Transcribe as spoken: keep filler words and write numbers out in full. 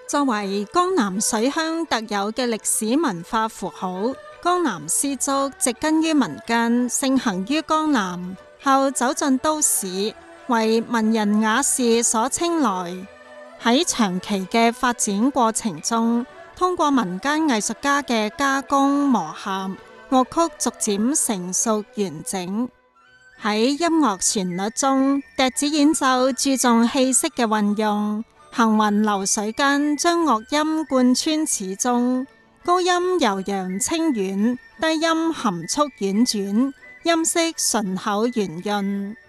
作為江南水鄉特有嘅歷史文化符號，江南絲竹植根於民間，盛行於江南，後走進都市，為文人雅士所青睞。喺長期嘅發展過程中，通過民間藝術家嘅加工磨合，樂曲逐漸成熟完整。喺音樂旋律中，笛子演奏注重氣息嘅運用，行雲流水間將樂音貫穿始終，高音悠揚清遠，低音含蓄婉轉，音色順口圓潤。